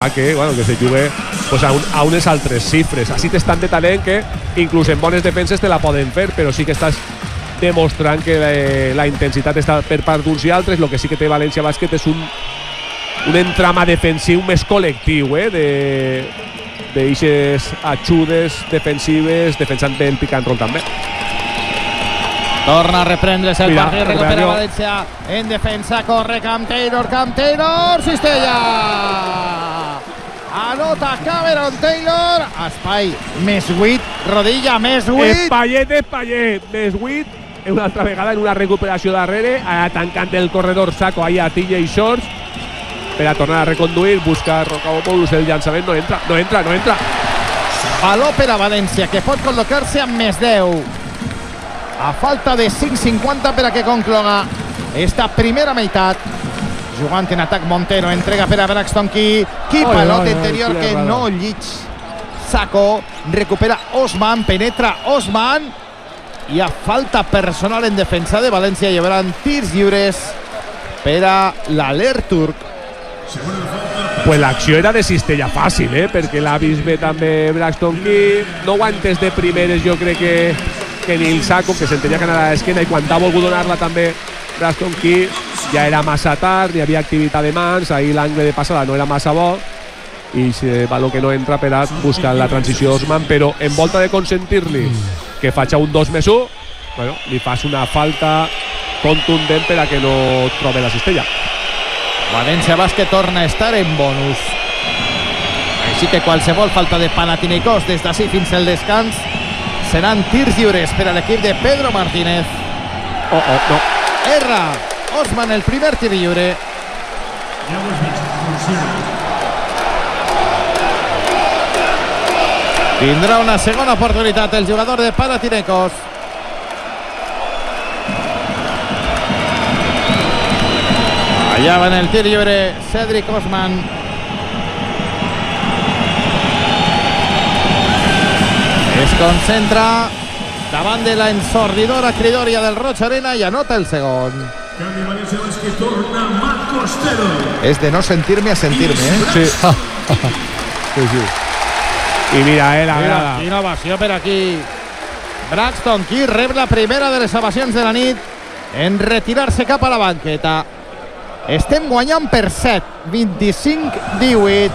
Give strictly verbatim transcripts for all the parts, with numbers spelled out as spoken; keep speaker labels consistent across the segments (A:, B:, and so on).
A: fa que, bueno, que se jugui pues, a, un, a unes altres xifres. Així t'estan de talent que inclús en bones defenses te la poden fer, però sí que estàs demostrant que la, la intensitat està per part d'uns i altres. El que sí que té València Bàsquet és un, un entrama defensiu més col·lectiu, eh? de d'eixes ajudes defensives, defensant bé el pick and roll també.
B: Torna a reprendre's el
A: Mira,
B: partit, recupera València en defensa, corre Cam Taylor, Cam Taylor, cistella! Anota Cameron Taylor, espai més vuit, rodilla més vuit.
A: Espaiet, espaiet, més vuit, una altra vegada en una recuperació darrere, ara tancant el corredor Saco ahí a T J Shorts per a tornar a reconduir, buscar Rocabopoulos, el llançament no entra, no entra, no entra.
B: Valor per a València, que pot col·locar-se amb més deu. A falta de cinc cinquanta per a que concloga esta primera meitat. Jugant en atac Montero, entrega per a Braxton Key. Key, pelota interior que no llig. Saco, recupera Osman, penetra Osman. I a falta personal en defensa de València hi haurà tirs lliures per a l'Alert turc.
A: Pues l'acció era de cistella fàcil, eh? perquè l'ha vist bé també Braxton Key. No ho ha entès de primeres, jo crec que, que ni el Saco, que s'entenia que anava a l'esquena, i quan ha volgut donar-la també Braxton Key ja era massa tard, hi havia activitat de mans, ahir l'angle de passada no era massa bo, i si valor que no entra per a buscar la transició d'Osman, però en volta de consentir-li que faci un dos més u, bueno, li fas una falta contundent per a que no trobi la cistella.
B: València Bàsquet torna a estar en bonus. Així que qualsevol falta de Panathinaikos des d'ací fins al descans seran tirs lliures per a l'equip de Pedro Martínez.
A: Oh, oh, no.
B: Erra Osman el primer tir lliure. Tindrà una segona oportunitat el jugador de Panathinaikos. Allà va en el tir lliure Cedric Osman. Es concentra davant de la ensordidora cridòria del Roig Arena i anota el segon.
C: És de no sentir-me a sentir-me, eh?
A: Sí. sí, sí. I mira, eh, la grada.
B: Quina ovació per aquí. Braxton Key rep la primera de les ovacions de la nit en retirar-se cap a la banqueta. Estem guanyant per set, vint-i-cinc divuit.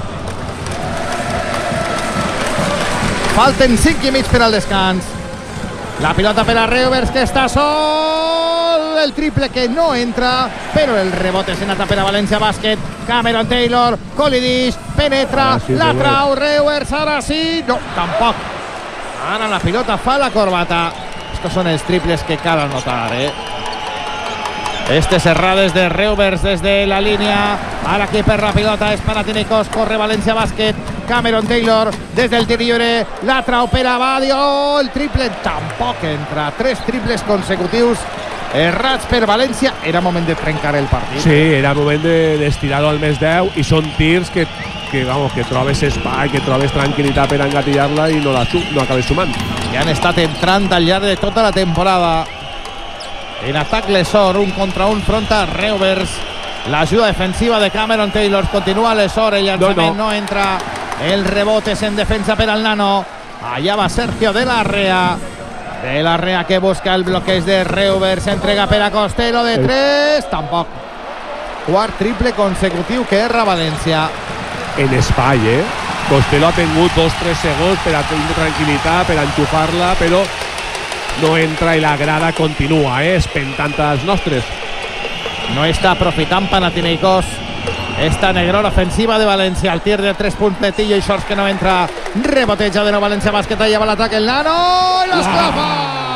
B: Falten cinc i mig per al descans. La pilota per a Reuvers, que està sol. El triple que no entra, però el rebot és en atac per a València Bàsquet. Cameron Taylor, Colidish, penetra, ah, sí, la trau Reuvers, ara sí. No, tampoc. Ara la pilota fa la corbata. Estos són els triples que cal anotar, eh? Estes errades de Reuvers des de la línia. Ara aquí per la pilota és Panathinaikos, corre València Bàsquet. Cameron Taylor des del tir lliure, la trau per a Badio, el triple tampoc entra. Tres triples consecutius errats per València. Era moment de trencar el partit.
A: Sí, era moment d'estirar-ho al més deu, i són tirs que, que, vamos, que trobes espai, que trobes tranquil·litat per engatillar-la i no, la, no acabes sumant.
B: I han estat entrant al llarg de tota la temporada. En atac Lesor, un contra un front a Reuvers. L'ajuda defensiva de Cameron Taylor, continua Lesor, el llançament no, no. no entra. El rebot és en defensa per al nano. Allà va Sergio de la Rea. De la Rea que busca el bloqueig de Reuvers, entrega per a Costello de tres, tampoc. Quart triple consecutiu que erra València.
A: En espai, eh? Costello ha tingut dos tres segons per a tenir tranquil·litat, per a enxufar-la, però no entra i la grada continua, eh? Espentant als nostres.
B: No està aprofitant Panathinaikos esta negrona ofensiva de València. El tir de tres punts de T J Shorts que no entra. Reboteja de nou València Bàsquet. Allà va l'atac el nano i l'esclafa!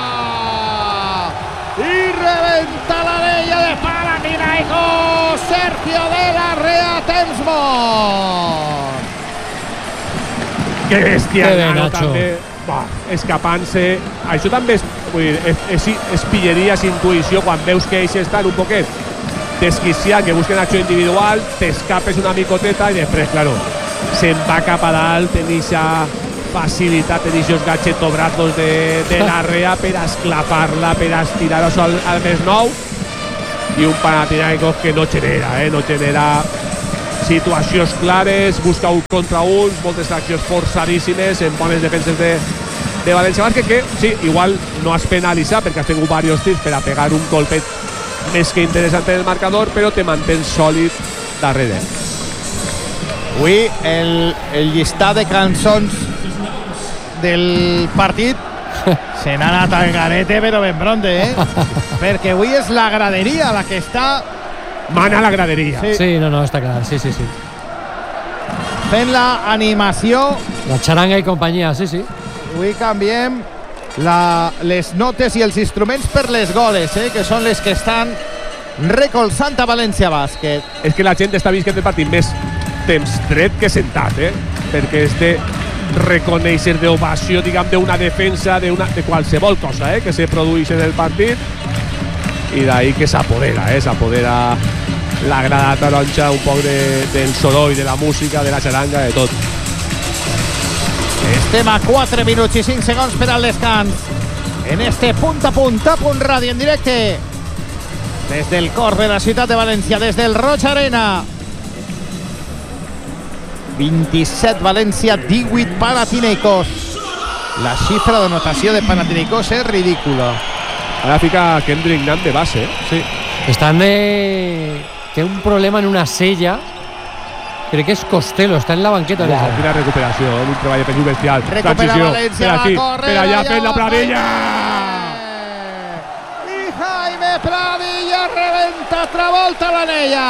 B: I rebenta la leia de Panathinaikos. Sergio de la Rea, temps mort.
A: Que bèstia,
D: que
A: nano, també. Bah, escapant-se. Això també és, vull dir, és, és, és pilleria, és intuïció, quan veus que ells estan un poquet desquiciat, que busquen acció individual, t'escapes una micoteta i després, claro, se'n va cap a dalt, tenir aquesta facilitat, tenir aquests gadgetobrazos de, de la Rea per esclafar-la, per estirar-ho al, al més nou, i un Panathinaikos que no genera, eh? no genera situacions clares, busca un contra un, moltes accions forçadíssimes en bones defenses de, de València Bàsquet, que sí, igual no has penalitzat perquè has tingut diversos tirs per a pegar un colpet més que interessant en el marcador, però te mantens sòlid darrere.
B: Avui el, el llistat de cançons del partit se n'ha anat al garete, però ben pronte, eh? Perquè avui és la graderia la que està...
A: Mana la graderia.
D: Sí. sí, no, no, està clar, sí, sí, sí.
B: Fent la animació.
D: La xaranga i companyia, sí, sí.
B: Avui canviem la, les notes i els instruments per les goles, eh? Que són les que estan recolzant a València Bàsquet.
A: És que la gent està visquent el partit més temps dret que sentat, eh? Perquè és de reconèixer d'ovació, diguem, d'una defensa, de, una, de qualsevol cosa, eh? Que se produeix en el partit, i d'ahí que s'apodera, eh? S'apodera la grada taronja un poc de, del soroll, de la música, de la xaranga, de tot.
B: Estem a quatre minuts i cinc segons per al descans en este punt a punt, a punt ràdio en directe des del cor de la ciutat de València, des del Roig Arena. vint-i-set València, divuit Panathinaikos. La xifra d'anotació de Panathinaikos és ridícula.
A: Ara fica Kendrick Nunn de base, eh?
B: Sí.
D: Estan de... Té un problema en una sella. Crec que és Costello, està en la banqueta.
A: Wow, quina recuperació, un treball defensiu bestial.
B: Recupera
A: Transició,
B: València, va a córrer.
A: per allà fent la Pradilla.
B: I Jaime Pradilla rebenta altra volta l'anella.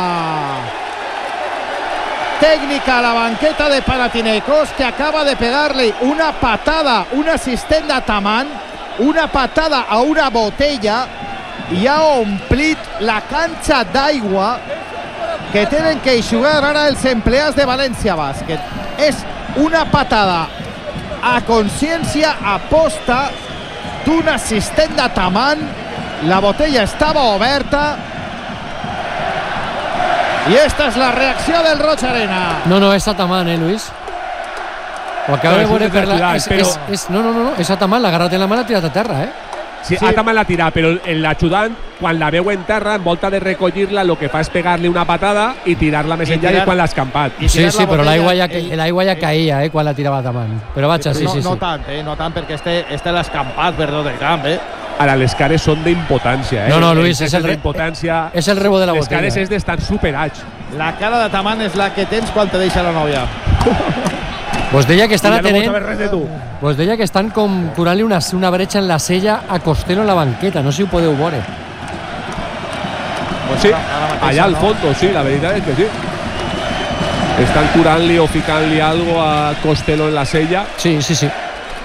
B: Tècnica a la banqueta de Panathinaikos, que acaba de pegarle una patada, un assistent d'Ataman, una patada a una botella, i ha omplit la canxa d'aigua que tenen que jugar ara els empleats de València Bàsquet. És una patada a consciència, a posta d'un assistent d'Ataman. La botella estava oberta i esta és la reacció del Roig Arena.
D: No, no, és Ataman, eh, Luis? Ho acaba
A: No,
D: de
A: és
D: veure
A: un
D: per la...
A: lateral,
D: És,
A: però-
D: és, és, no, no, no, no, és Ataman, l'ha agarrat en la mà, l'ha tirat a terra, eh?
A: Sí, sí. Ataman la tira, però l'ajudant, quan la veu en terra, en volta de recollir-la, el que fa és pegar-li una patada i tirar-la més
B: I
A: enllà
B: tirar-
A: de quan l'ha escampat.
B: I
D: Sí,
B: tirar
D: sí,
B: la
D: però
B: botella,
D: l'aigua ja,
B: ell-
D: l'aigua ja caïa, eh, quan la tirava Ataman. Però vaja, sí,
B: no,
D: sí, sí.
B: no tant, eh? No tant, perquè este, este l'ha escampat per tot el camp, eh?
A: Ara, les cares són d'impotència, eh?
D: No, no, Luis, és el re-
A: d'impotència.
D: És el rebo de la
A: Les
D: botella.
A: cares és d'estar superats.
B: La cara d'Ataman és la que tens quan te deixa la nòvia.
D: Vos deia que estan
A: I ja no vols
D: atenent...
A: saber res de tu.
D: Vos deia que estan com curant-li una, una bretxa en la sella a Costello en la banqueta. No sé si ho podeu veure.
A: Sí,
B: Ara mateix,
A: allà al
B: no?
A: fondo, sí, la veritat és que sí. Estan curant-li o ficant-li algo a Costello en la sella
D: Sí, sí, sí.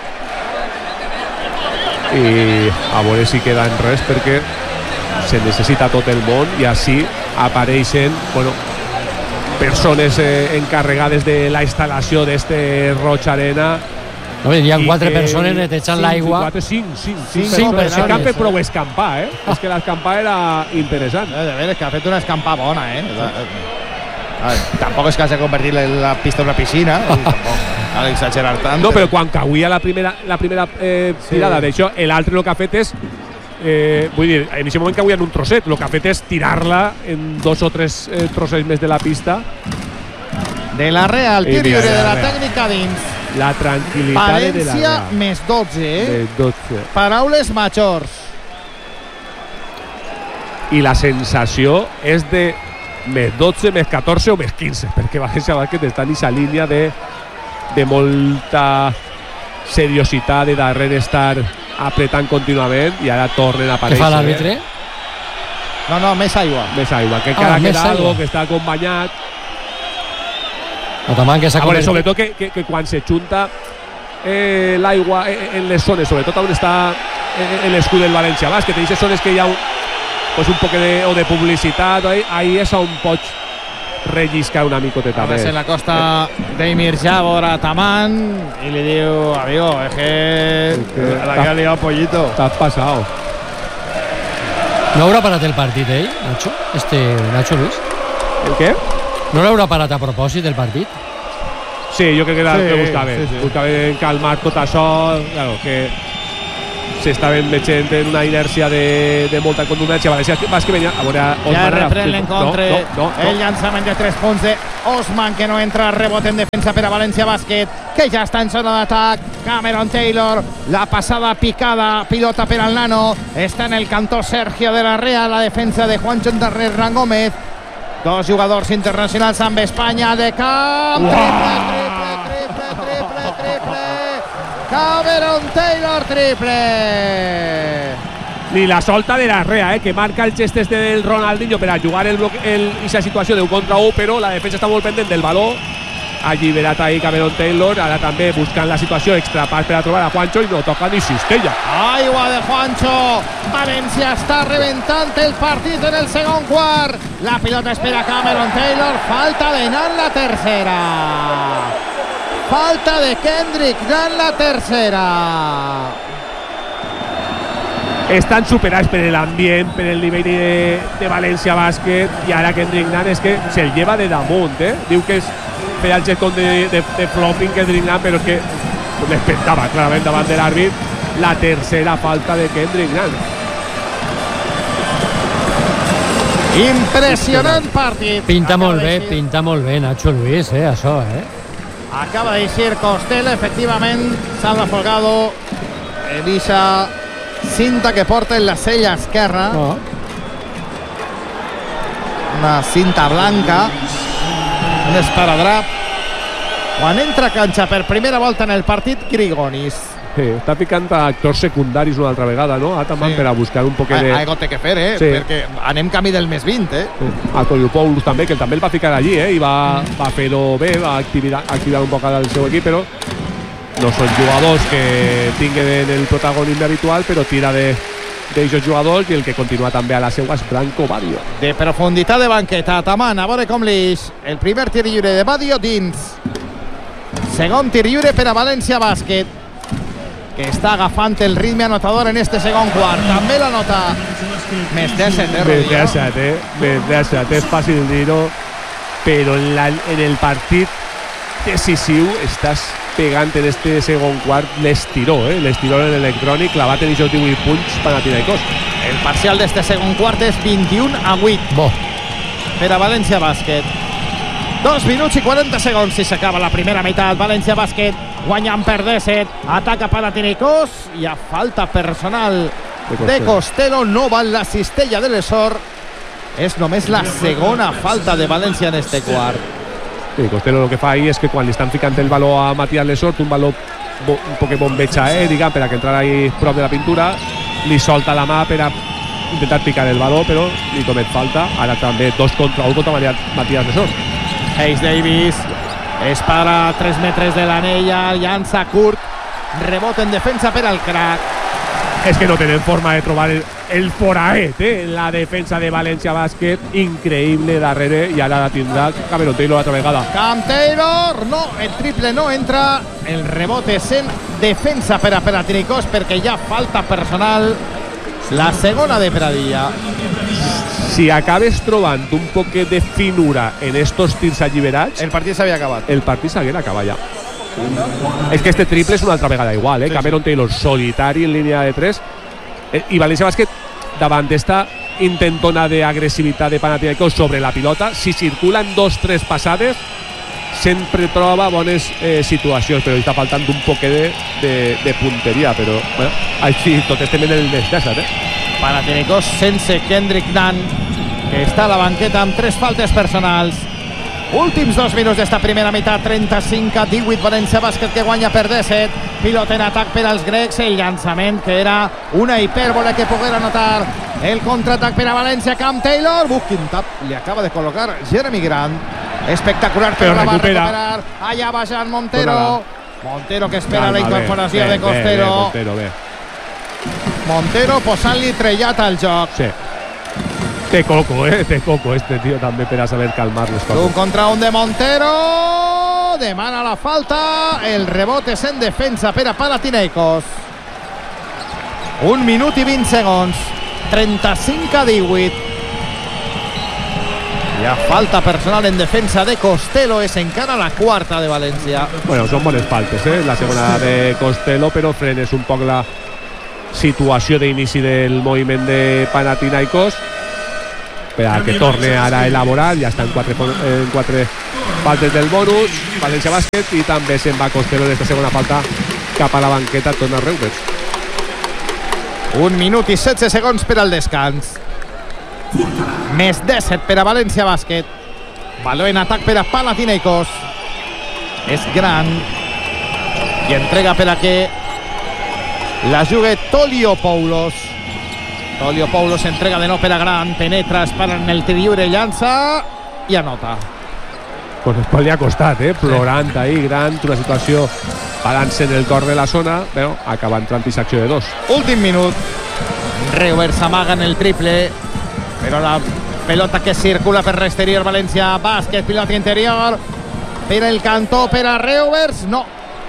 A: i a veure si queda en res, perquè se necessita tot el món i així apareixen, bueno, persones eh, encarregades de la instal·lació d'este Roig Arena.
D: No, hi ha
A: i
D: quatre
A: que-
D: persones netejant
A: cinc,
D: l'aigua.
A: quatre, cinc, cinc, cinc,
D: Cinc
A: persones.
D: persones.
A: Que han fet prou escampar, eh? És que l'escampar era interessant.
B: Eh, de veres que ha fet una escampa bona, eh? A veure, tampoc és que hagi convertit la, la pista en una piscina, i tampoc cal exagerar tant.
A: No, però quan cauia la primera, la primera eh,
B: Sí.
A: tirada d'això, l'altre el que ha fet és, eh, vull dir, en aquest moment cauia en un trosset, el que ha fet és tirar-la en dos o tres eh, trossets més de la pista.
B: De la Real,
A: I
B: tir
A: mira,
B: lliure
A: de
B: de
A: la
B: la
A: Real.
B: tècnica dins.
A: La tranquil·litat de la
B: València
A: Real.
B: més dotze, eh?
A: De dotze.
B: Paraules majors.
A: I la sensació és de més dotze, més catorze o més quinze, perquè València Bàsquet està en aquesta línia de, de molta seriositat, de darrere estar apretant contínuament, i ara tornen a
D: Què
A: aparèixer.
D: fa l'àrbitre?
B: No, no, més aigua.
A: Més aigua, que
D: Ah,
A: encara
D: més
A: queda
D: aigua.
A: algo, que està acompanyat.
D: Ataman, que s'ha
A: A veure,
D: convertit...
A: sobretot que, que, que quan se junta eh, l'aigua eh, en les zones, sobretot on està eh, l'escut del València Bàsquet, en aquestes zones que hi ha un, pues un poc de, o de publicitat, ahí, ahí és on pots relliscar una micoteta
B: Ara
A: més.
B: se l'acosta Deimir Javor a Taman i li diu, amigo, es que
A: que
B: la que ha liado pollito.
A: T'has passat.
D: No haurà parat el partit, ell, Nacho? Este Nacho Luis?
A: El què?
D: No l'haurà parat a propòsit, el partit?
A: Sí, jo crec que era el
B: Sí,
A: que buscava.
B: sí, sí.
A: Buscava calmar tot això, claro, que s'estaven veient en una inèrcia de, de molta contundència. València Bàsquet venia a veure Osman.
B: Ja reprèn l'encontre.
A: No, no, no,
B: el llançament de tres punts de Osman, que no entra, rebot en defensa per a València Bàsquet, que ja està en zona d'atac. Cameron Taylor, la passada picada, pilota per al nano, està en el cantó Sergio de la Rea, la defensa de Juancho darrere Hernán Gómez. Dos jugadors internacionals amb Espanya de camp. Triple, triple, triple, triple, triple. Cameron Taylor, triple.
A: Ni la solta de la Rea, eh, que marca el gest este del Ronaldinho per a jugar el bloque, el, esa situació d'un contra un, però la defensa està molt pendent del valor. Alliberat ahí Cameron Taylor, ara també buscant la situació, extra pas per a trobar a Juancho i no toca ni cistella.
B: Aigua de Juancho. València està reventant el partit en el segon quart. La pilota espera Cameron Taylor, falta de Nan, la tercera. Falta de Kendrick Nunn, la tercera.
A: Estan superats per l'ambient, per el nivell de, de València Bàsquet, i ara Kendrick Nunn és que se'l lleva de damunt, eh? Diu que és feia el gest de, de, de flopping Kendrick Nunn, però és que l'espentava clarament davant de l'àrbit. La tercera falta de Kendrick Nunn.
B: Impressionant partit.
D: Pinta molt bé, pinta molt bé Nacho Luis, eh, això, eh?
B: Acaba de decir Costello, efectivament, Salva Folgado, Elisa cinta que porta en la sella esquerra.
D: Oh.
B: Una cinta blanca, un esparadrap. Quan entra a canxa per primera volta en el partit, Grigonis.
A: Sí, està ficant a actors secundaris una altra vegada, no? Ah, també sí. Per a buscar un poquet de...
B: Algo té que fer, eh? Sí. Perquè anem camí del més vint, eh?
A: Sí. A Toliopoulos també, que també el va ficar allí, eh? I va, va fer-ho bé, va activar, activar un poc el seu equip, però no són jugadors que tinguen el protagonisme habitual, però tira de d'aquests jugadors, i el que continua també a la seva és Branco Badio.
B: De profunditat de banqueta, Ataman, a veure com l'ix. El primer tir lliure de Badio dins. Segon tir lliure per a València Bàsquet, que està agafant el ritme anotador en este segon quart. També la nota més dèsset, eh,
A: Més dèsset, eh? Més dèsset, és fàcil dir-ho, però en, la, en el partit decisiu estàs pegant en este segon quart l'estiró, eh? L'estiró en l'electrònic, clavat en aquests divuit punts Panathinaikos.
B: El parcial d'este segon quart és vint-i-un a vuit.
D: Bo.
B: Per a València Bàsquet. Dos minuts i quaranta segons si s'acaba la primera meitat. València Bàsquet guanyant per dèsset. Ataca Panathinaikos i a falta personal de Costello no val la cistella de l'Esor. És només la segona falta de València en este quart.
A: Sí, Costello el que fa ahí és que quan li estan ficant el valor a Matías Lesort, un valor bo, un poc bombeja, eh, diguem, per a que entrar ahí prop de la pintura, li solta la mà per a intentar picar el valor, però li comet falta. Ara també dos contra un contra Matías Lesort.
B: Hayes Davis es para a tres metres de l'anella, llança curt, rebot en defensa per al crack.
A: És que no tenen forma de trobar el, el foraet, eh? La defensa de València Bàsquet, increïble darrere, i ara la tindrà Cameron Taylor altra vegada.
B: Cam Taylor, no, el triple no entra, el rebot és en defensa per a Panathinaikos perquè hi ha falta personal, la segona de Pradilla.
A: Si acabes trobant un poquet de finura en estos tirs alliberats,
B: el partit s'havia acabat.
A: El partit s'haguera acabat ja. És que este triple és una altra vegada igual, eh? Sí, Cameron sí. Taylor solitari en línia de tres, eh, i València Bàsquet davant d'esta intentona d'agressivitat de Panathinaikos sobre la pilota. Si circulen dos tres passades sempre troba bones eh, situacions, però està faltant un poquet de, de, de punteria, però bueno, així tot estem en el més dèsset, eh?
B: Panathinaikos sense Kendrick Nunn, que està a la banqueta amb tres faltes personals. Últims dos minuts d'esta primera meitat, trenta-cinc a divuit, València Bàsquet que guanya per dèsset. Pilota en atac per als grecs, el llançament que era una hipèrbole que poguera anotar el contraatac per a València. Cam Taylor, Bucking Tap, li acaba de col·locar Jeremy Grant. Espectacular, però la va recuperar. Allà va Jan Montero. Montero que espera Calma, la incorporació bé, de Costello. Bé, bé, Montero, bé. Montero posant-li trellat al joc.
A: Sí. Té coco, eh? Té coco este tio també per a saber calmar les coses.
B: Un contra un de Montero. Demana la falta. El rebot és en defensa per a Panathinaikos. Un minut i vint segons. trenta-cinc a divuit. Hi ha falta personal en defensa de Costello. És encara la quarta de València.
A: Bueno, són bones faltes, eh? La segona de Costello, però frenes un poc la, situació d'inici del moviment de Panathinaikos per a que torne ara a elaborar. Ja estan quatre, en quatre faltes del bonus València Bàsquet, i també se'n va Costello d'esta segona falta cap a la banqueta. Torna Reuvers.
B: Un minut i setze segons per al descans. Més disset per a València Bàsquet. Valor en atac per a Panathinaikos. És gran i entrega per a que la jugue Toliopoulos. Toliopoulos entrega de nou per a Gran, penetra, espara en el lliure, llança i anota.
A: Pues després li ha costat, eh? Plorant ahí, Gran, una situació balance en el cor de la zona, però acaba entrant i secció de dos.
B: Últim minut. Reuvers amaga en el triple, però la pelota que circula per l'exterior. València Bàsquet, pilota interior per el cantó, per a Reuvers, no.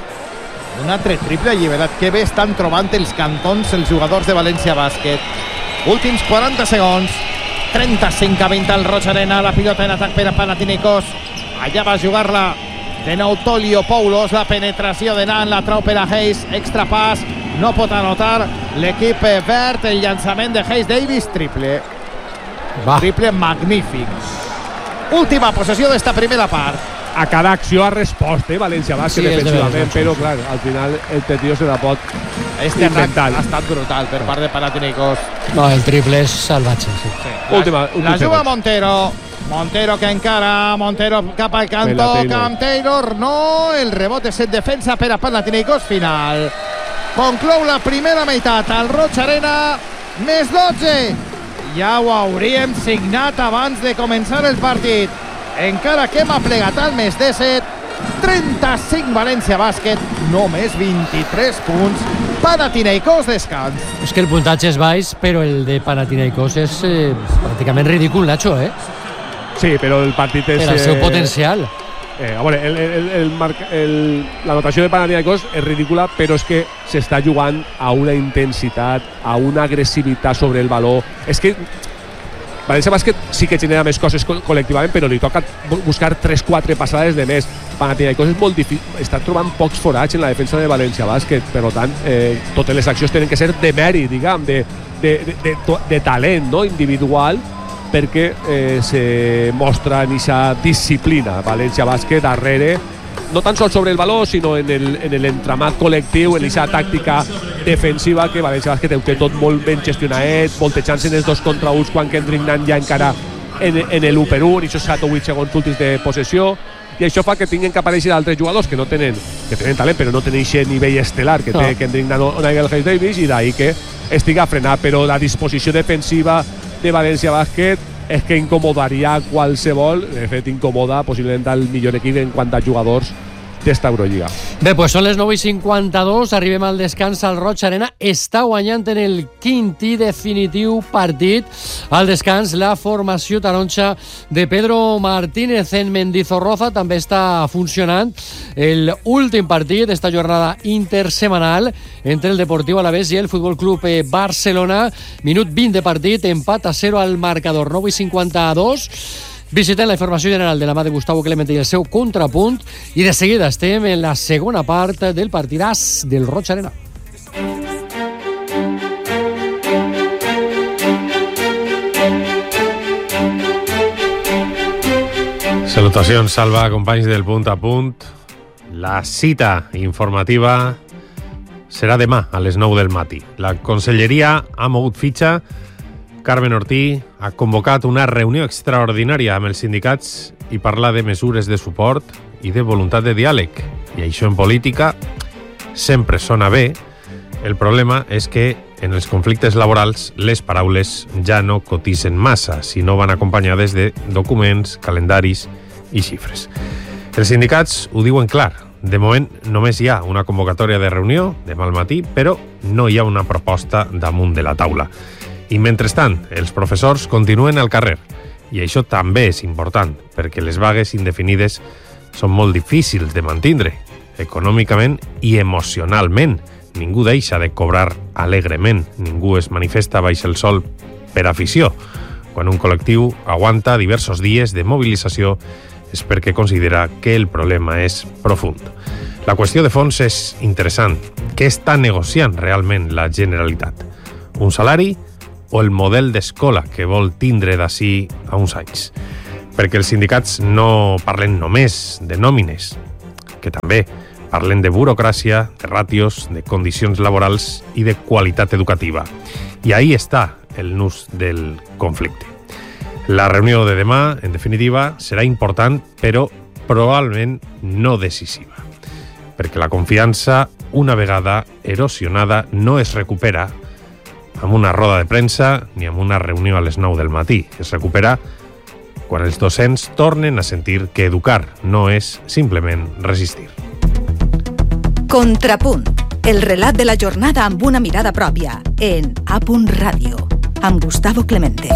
B: Un altre triple alliberat. Que bé estan trobant els cantons els jugadors de València Bàsquet. Últims quaranta segons. trenta-cinc a vint al Roig Arena. La pilota en atac per a Panathinaikos. Allà va jugar-la de nou Toliopoulos. La penetració de Nan, la trau per a Hayes. Extra pas, no pot anotar l'equip verd. El llançament de Hayes Davis, triple.
D: Va.
B: Triple magnífic. Última possessió d'esta primera part.
A: A cada acció ha respost, eh, València Bàsquet,
D: Sí, és de
A: defensivament,
D: veres,
A: però clar, al final el tio se la pot
B: Este atac
A: inventar.
B: ha estat brutal per part de Panathinaikos.
D: No, el triple és salvatge, sí.
B: Sí.
A: Última,
B: La,
A: últim
B: la juga
A: segon.
B: Montero. Montero que encara, Montero cap al
A: Pela
B: cantó,
A: Taylor.
B: Cam Taylor, no, el rebot és en defensa per a Panathinaikos final. Conclou la primera meitat al Roig Arena, més dotze. Ja ho hauríem signat abans de començar el partit. Encara que hem aplegat al més disset, trenta-cinc València Bàsquet, només vint-i-tres punts. Panathinaikos descans.
D: És que el puntatge és baix, però el de Panathinaikos és eh, pràcticament ridícul, Nacho, eh?
A: Sí, però el partit és...
D: Per al seu
A: eh,
D: potencial.
A: Eh, a veure, el, el, el, marc- el, la notació de Panathinaikos és ridícula, però és que s'està jugant a una intensitat, a una agressivitat sobre el valor. És que València Bàsquet sí que genera més coses co- col·lectivament, però li toca bu- buscar tres quatre passades de més. Panathinaikos és molt difícil, està trobant pocs forats en la defensa de València Bàsquet, per tant, eh, totes les accions tenen que ser de mèrit, diguem, de, de, de, de, de, de talent, no? Individual, perquè eh, se mostra en aquesta disciplina. València Bàsquet darrere, no tan sols sobre el valor, sinó en el, en el entramat col·lectiu, en aquesta tàctica defensiva que València Bàsquet ho té tot molt ben gestionat, voltejant-se en els dos contra uns quan Kendrick Nunn ja encara en, en l'u per un, i això set o vuit segons últims de possessió, i això fa que tinguin que aparèixer d'altres jugadors que no tenen, que tenen talent, però no tenen aquest nivell estel·lar que té
D: No.
A: Kendrick Nunn o Nigel Hayes Davis, i d'ahir que estiga frenat, però la disposició defensiva de València Bàsquet és que incomodaria qualsevol, de fet incomoda possiblement el millor equip en quant a jugadors d'esta Eurolliga.
D: Bé, pues són les nou i cinquanta-dos, arribem al descans al Roig Arena, està guanyant en el quint i definitiu partit. Al descans, la formació taronja de Pedro Martínez en Mendizorroza també està funcionant. El últim partit d'esta jornada intersemanal entre el Deportiu Alavés i el Futbol Club Barcelona. Minut vint de partit, empat a zero al marcador, nou i cinquanta-dos. Visitem la informació general de la mà de Gustavo Clemente i el seu contrapunt, i de seguida estem en la segona part del partidàs del Roig Arena.
E: Salutacions, Salva, companys del Punt a Punt. La cita informativa serà demà a les nou del matí. La Conselleria ha mogut fitxa. Carmen Ortí ha convocat una reunió extraordinària amb els sindicats i parlar de mesures de suport i de voluntat de diàleg. I això en política sempre sona bé. El problema és que en els conflictes laborals les paraules ja no cotitzen massa si no van acompanyades de documents, calendaris i xifres. Els sindicats ho diuen clar. De moment només hi ha una convocatòria de reunió demà al matí, però no hi ha una proposta damunt de la taula. I mentrestant, els professors continuen al carrer. I això també és important, perquè les vagues indefinides són molt difícils de mantindre, econòmicament i emocionalment. Ningú deixa de cobrar alegrement, ningú es manifesta baix el sol per afició. Quan un col·lectiu aguanta diversos dies de mobilització és perquè considera que el problema és profund. La qüestió de fons és interessant. Què està negociant realment la Generalitat? Un salari o el model d'escola que vol tindre d'ací a uns anys? Perquè els sindicats no parlen només de nòmines, que també parlen de burocràcia, de ràtios, de condicions laborals i de qualitat educativa. I ahí està el nus del conflicte. La reunió de demà, en definitiva, serà important, però probablement no decisiva. Perquè la confiança, una vegada erosionada, no es recupera amb una roda de premsa ni amb una reunió a les nou del matí. Es recupera quan els docents tornen a sentir que educar no és simplement resistir.
F: Contrapunt, el relat de la jornada amb una mirada pròpia, en A Punt Ràdio, amb Gustavo Clemente.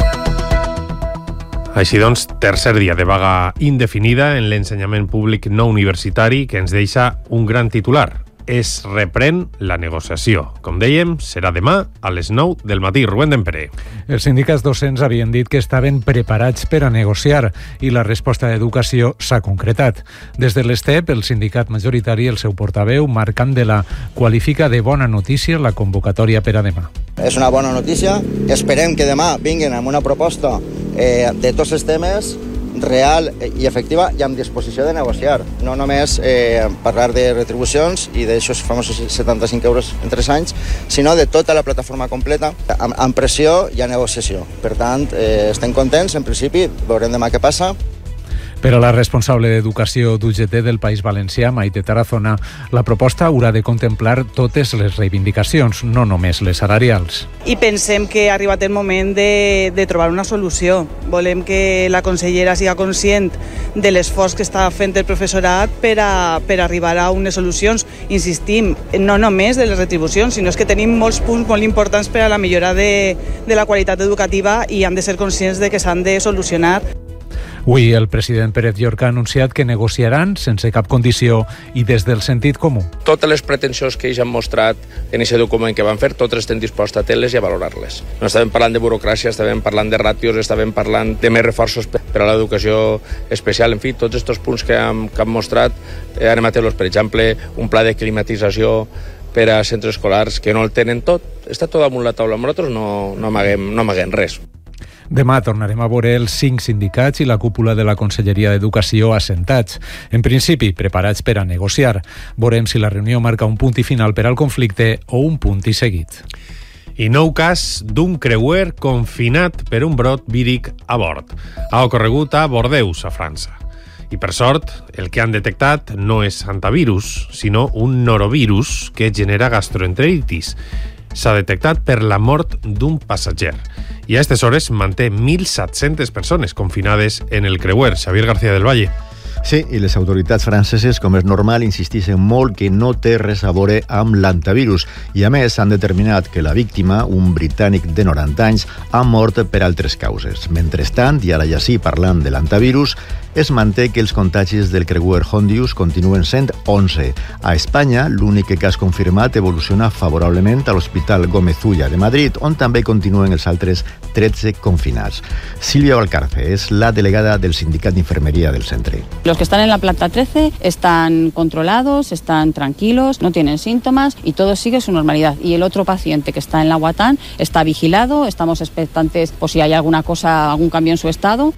E: Així doncs, tercer dia de vaga indefinida en l'ensenyament públic no universitari que ens deixa un gran titular. Es reprèn la negociació. Com dèiem, serà demà a les nou del matí. Rubén Dempere.
G: Els sindicats docents havien dit que estaven preparats per a negociar i la resposta d'Educació s'ha concretat. Des de l'ESTEP, el sindicat majoritari, el seu portaveu, Marc Candela, qualifica de bona notícia la convocatòria per a demà.
H: És una bona notícia. Esperem que demà vinguin amb una proposta eh, de tots els temes real i efectiva i amb disposició de negociar. No només eh, parlar de retribucions i d'aixòs famosos setanta-cinc euros en tres anys, sinó de tota la plataforma completa, amb, amb pressió i a negociació. Per tant, eh, estem contents, en principi, veurem demà què passa.
G: Per a la responsable d'Educació d'U G T del País Valencià, Maite Tarazona, la proposta haurà de contemplar totes les reivindicacions, no només les salarials.
I: I pensem que ha arribat el moment de, de trobar una solució. Volem que la consellera siga conscient de l'esforç que està fent el professorat per a, per arribar a unes solucions. Insistim, no només de les retribucions, sinó que tenim molts punts molt importants per a la millora de, de la qualitat educativa i hem de ser conscients de que s'han de solucionar.
G: Avui el president Pérez Llorca ha anunciat que negociaran sense cap condició i des del sentit comú.
J: Totes les pretensions que ells han mostrat en aquest document que van fer, totes estem disposats a tenir-les i a valorar-les. No estàvem parlant de burocràcia, estàvem parlant de ràtios, estàvem parlant de més reforços per a l'educació especial. En fi, tots aquests punts que han, que han mostrat, eh, anem a tenir-los, per exemple, un pla de climatització per a centres escolars que no el tenen tot. Està tot damunt la taula. Nosaltres no, no amaguem, no amaguem res.
G: Demà tornarem a veure els cinc sindicats i la cúpula de la Conselleria d'Educació assentats. En principi, preparats per a negociar. Veurem si la reunió marca un punt i final per al conflicte o un punt i seguit.
E: I nou cas d'un creuer confinat per un brot víric a bord. Ha ocorregut a Bordeus, a França. I per sort, el que han detectat no és hantavirus, sinó un norovirus que genera gastroenteritis. S'ha detectat per la mort d'un passatger. I a aquestes hores manté mil set-centes persones confinades en el creuer. Xavier García del Valle.
K: Sí, i les autoritats franceses, com és normal, insisteixen molt que no té res a veure amb l'hantavirus i, a més, han determinat que la víctima, un britànic de noranta anys, ha mort per altres causes. Mentrestant, i ara ja sí parlant de l'hantavirus, es manté que els contagis del creuer Hondius continuen sent onze. A Espanya, l'únic cas confirmat evoluciona favorablement a l'Hospital Gómez Ulla de Madrid, on també continuen els altres tretze confinats. Sílvia Valcarce és la delegada del Sindicat d'Infermeria del centre.
L: Los que están en la planta trece están controlados, están tranquilos, no tienen síntomas y todo sigue su normalidad. Y el otro paciente que está en la Guatán está vigilado, estamos expectantes por si hay alguna cosa, algún cambio en su estado.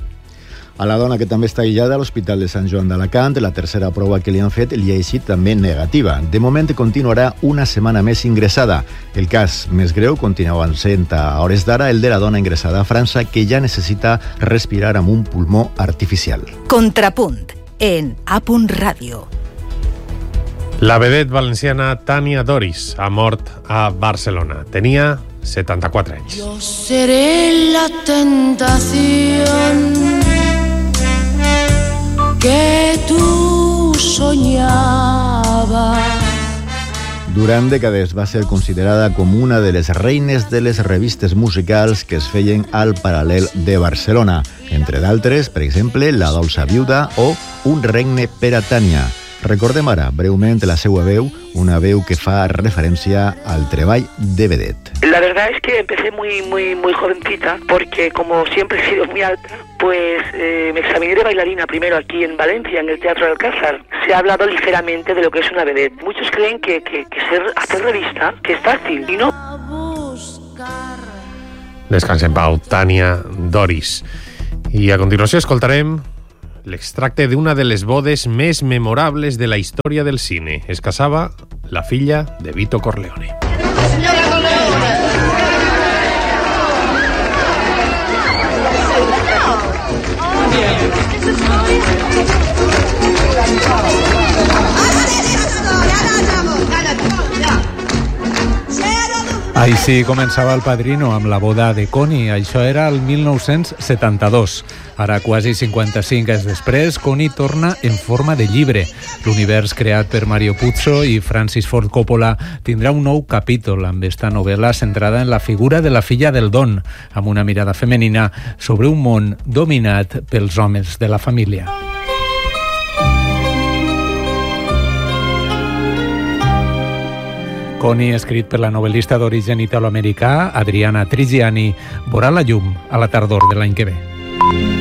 K: A la dona que també està aïllada a l'Hospital de Sant Joan d'Alacant, la tercera prova que li han fet li ha eixit també negativa. De moment continuarà una setmana més ingressada. El cas més greu continua sent a hores d'ara el de la dona ingressada a França que ja necessita respirar amb un pulmó artificial.
F: Contrapunt en A Punt Ràdio.
E: La vedet valenciana Tania Doris ha mort a Barcelona. Tenia setanta-quatre anys.
M: Yo seré la tentación que tú soñabas.
K: Durant dècades va ser considerada com una de les reines de les revistes musicals que es feien al Paral·lel de Barcelona. Entre d'altres, per exemple, La dolça viuda o Un regne per a Tània. Recordem ara, breument, la seva veu, una veu que fa referència al treball de vedet.
N: La verdad es que empecé muy, muy, muy jovencita, porque como siempre he sido muy alta, pues eh, me examiné de bailarina primero aquí en Valencia, en el Teatro del Alcázar. Se ha hablado ligeramente de lo que es una vedette. Muchos creen que, que, que ser, hacer revista, que es fácil, y no.
E: Descansa en pau, Tània Doris. I a continuació escoltarem l'extracte d'una de les bodes més memorables de la història del cine. Es casava la filla de Vito Corleone.
O: Senyora Corleone!
G: Així començava El Padrino amb la boda de Connie. Això era el mil nou-cents setanta-dos. Ara, quasi cinquanta-cinc anys després, Connie torna en forma de llibre. L'univers creat per Mario Puzo i Francis Ford Coppola tindrà un nou capítol amb esta novel·la centrada en la figura de la filla del Don, amb una mirada femenina sobre un món dominat pels homes de la família. Connie, escrit per la novel·lista d'origen italoamericà Adriana Trigiani, veurà la llum a la tardor de l'any que ve.